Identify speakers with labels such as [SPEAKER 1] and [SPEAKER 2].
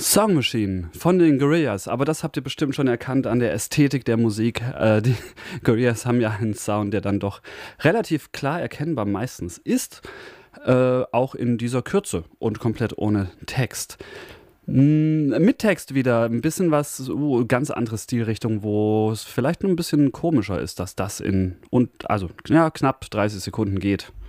[SPEAKER 1] Song Machine von den Gorillaz, aber das habt ihr bestimmt schon erkannt an der Ästhetik der Musik. Die Gorillaz haben ja einen Sound, der dann doch relativ klar erkennbar meistens ist, auch in dieser Kürze und komplett ohne Text. Mit Text wieder ein bisschen was, ganz andere Stilrichtung, wo es vielleicht nur ein bisschen komischer ist, dass das in knapp 30 Sekunden geht.